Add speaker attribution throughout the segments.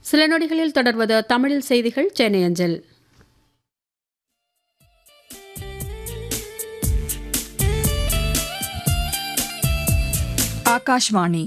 Speaker 1: சில நொடிகளில் தொடர்வது தமிழில் செய்திகள் சென்னை அஞ்சல்.
Speaker 2: ஆகாஷ்வாணி.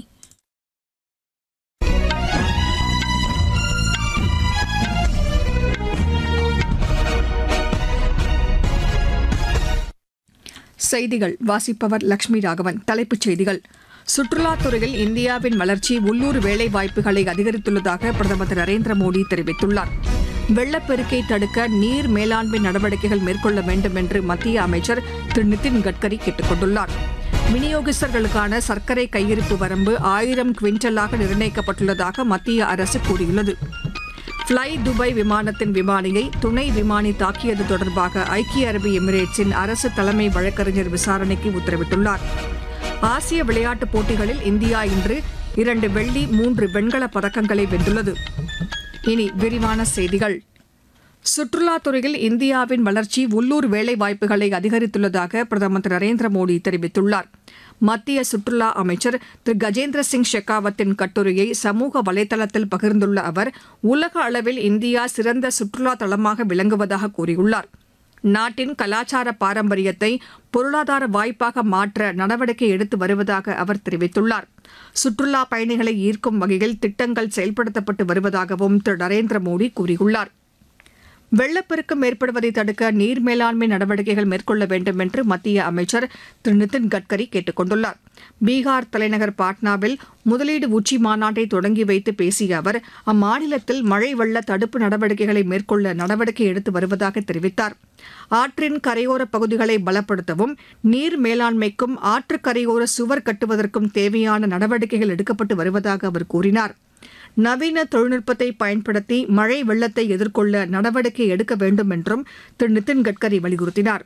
Speaker 2: செய்திகள் வாசிப்பவர் லட்சுமி ராகவன். தலைப்புச் செய்திகள்: சுற்றுலாத் துறையில் இந்தியாவின் வளர்ச்சி உள்ளூர் வேலைவாய்ப்புகளை அதிகரித்துள்ளதாக பிரதமர் திரு நரேந்திர மோடி தெரிவித்துள்ளார். வெள்ளப்பெருக்கை தடுக்க நீர் மேலாண்மை நடவடிக்கைகள் மேற்கொள்ள வேண்டும் என்று மத்திய அமைச்சர் திரு நிதின் கட்கரி கேட்டுக் கொண்டுள்ளார். விநியோகஸ்தர்களுக்கான சர்க்கரை கையிருப்பு வரம்பு 1000 குவிண்டலாக நிர்ணயிக்கப்பட்டுள்ளதாக மத்திய அரசு கூறியுள்ளது. ஃப்ளை துபாய் விமானத்தின் விமானியை துணை விமானி தாக்கியது தொடர்பாக ஐக்கிய அரபு எமிரேட்ஸின் அரசு தலைமை வழக்கறிஞர் விசாரணைக்கு உத்தரவிட்டுள்ளார். ஆசிய விளையாட்டுப் போட்டிகளில் இந்தியா இன்று 2 வெள்ளி 3 வெண்கலப் பதக்கங்களை வென்றுள்ளது. இனி விரிவான செய்திகள். சுற்றுலாத் துறையில் இந்தியாவின் வளர்ச்சி உள்ளூர் வேலைவாய்ப்புகளை அதிகரித்துள்ளதாக பிரதமர் திரு நரேந்திர மோடி தெரிவித்துள்ளார். மத்திய சுற்றுலா அமைச்சர் திரு கஜேந்திர சிங் ஷெகாவத்தின் கட்டுரையை சமூக வலைதளத்தில் பகிர்ந்துள்ள அவர், உலக அளவில் இந்தியா சிறந்த சுற்றுலா தளமாக விளங்குவதாக கூறியுள்ளார். நாட்டின் கலாச்சார பாரம்பரியத்தை பொருளாதார வாய்ப்பாக மாற்ற நடவடிக்கை எடுத்து வருவதாக அவர் தெரிவித்துள்ளார். சுற்றுலா பயணிகளை ஈர்க்கும் வகையில் திட்டங்கள் செயல்படுத்தப்பட்டு வருவதாகவும் திரு நரேந்திர மோடி கூறியுள்ளார். வெள்ளப்பெருக்கம் ஏற்படுவதை தடுக்க நீர் மேலாண்மை நடவடிக்கைகள் மேற்கொள்ள வேண்டும் என்று மத்திய அமைச்சர் திரு நிதின் கட்கரி கேட்டுக் கொண்டுள்ளார். பீகார் தலைநகர் பாட்னாவில் முதலீடு உச்சி மாநாட்டை தொடங்கி வைத்து பேசிய அவர், அம்மாநிலத்தில் மழை வெள்ள தடுப்பு நடவடிக்கைகளை மேற்கொள்ள நடவடிக்கை எடுத்து வருவதாக தெரிவித்தார். ஆற்றின் கரையோர பகுதிகளை பலப்படுத்தவும் நீர் மேலாண்மைக்கும் ஆற்றுக்கரையோர சுவர் கட்டுவதற்கும் தேவையான நடவடிக்கைகள் எடுக்கப்பட்டு வருவதாக அவர் கூறினார். நவீன தொழில்நுட்பத்தை பயன்படுத்தி மழை வெள்ளத்தை எதிர்கொள்ள நடவடிக்கை எடுக்க வேண்டும் என்றும் திரு நிதின் கட்கரி வலியுறுத்தினார்.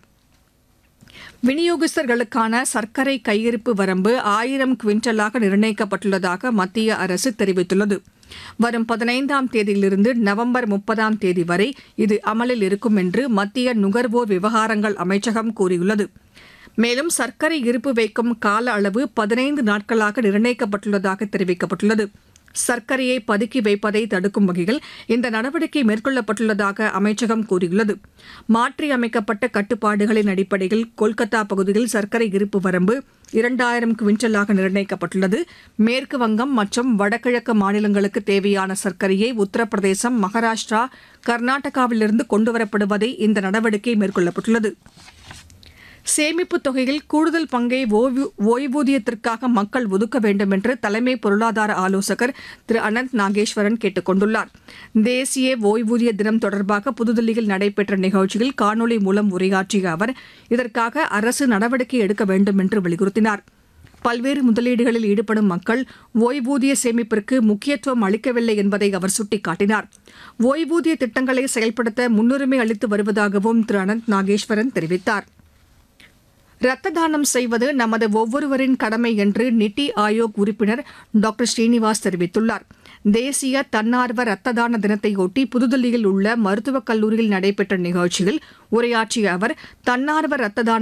Speaker 2: விநியோகஸ்தர்களுக்கான சர்க்கரை கையிருப்பு வரம்பு 1000 குவிண்டலாக நிர்ணயிக்கப்பட்டுள்ளதாக மத்திய அரசு தெரிவித்துள்ளது. வரும் 15ஆம் தேதியிலிருந்து நவம்பர் 30ஆம் தேதி வரை இது அமலில் இருக்கும் என்று மத்திய நுகர்வோர் விவகாரங்கள் அமைச்சகம் கூறியுள்ளது. மேலும் சர்க்கரை இருப்பு வைக்கும் கால அளவு 15 நாட்களாக நிர்ணயிக்கப்பட்டுள்ளதாக தெரிவிக்கப்பட்டுள்ளது. சர்க்கரையை பதுக்கி வைப்பதை தடுக்கும் வகையில் இந்த நடவடிக்கை மேற்கொள்ளப்பட்டுள்ளதாக அமைச்சகம் கூறியுள்ளது. மாற்றியமைக்கப்பட்ட கட்டுப்பாடுகளின் அடிப்படையில் கொல்கத்தா பகுதியில் சர்க்கரை இருப்பு வரம்பு 2000 குவிண்டலாக நிர்ணயிக்கப்பட்டுள்ளது. மேற்கு வங்கம் மற்றும் வடகிழக்கு மாநிலங்களுக்கு தேவையான சர்க்கரையை உத்தரப்பிரதேசம், மகாராஷ்டிரா, கர்நாடகாவிலிருந்து கொண்டுவரப்படுவதை இந்த நடவடிக்கை மேற்கொள்ளப்பட்டுள்ளது. சேமிப்புத் தொகையில் கூடுதல் பங்கை ஓய்வூதியத்திற்காக மக்கள் ஒதுக்க வேண்டும் என்று தலைமை பொருளாதார ஆலோசகர் திரு அனந்த் நாகேஸ்வரன் கேட்டுக் கொண்டுள்ளார். தேசிய ஓய்வூதிய தினம் தொடர்பாக புதுதில்லியில் நடைபெற்ற நிகழ்ச்சியில் காணொலி மூலம் உரையாற்றிய அவர், இதற்காக அரசு நடவடிக்கை எடுக்க வேண்டும் என்று வலியுறுத்தினார். பல்வேறு முதலீடுகளில் ஈடுபடும் மக்கள் ஓய்வூதிய சேமிப்பிற்கு முக்கியத்துவம் அளிக்கவில்லை என்பதை அவர் சுட்டிக்காட்டினார். ஓய்வூதிய திட்டங்களை செயல்படுத்த முன்னுரிமை அளித்து வருவதாகவும் திரு அனந்த் நாகேஸ்வரன் தெரிவித்தார். இரத்த தானம் செய்வது நமது ஒவ்வொருவரின் கடமை என்று நித்தி ஆயோக் உறுப்பினர் டாக்டர் ஸ்ரீனிவாஸ் தெரிவித்துள்ளார். தேசிய தன்னார்வ இரத்த தான தினத்தையொட்டி புதுதில்லியில் உள்ள மருத்துவக் கல்லூரியில் நடைபெற்ற நிகழ்ச்சியில் உரையாற்றிய அவர், தன்னார்வ இரத்த தான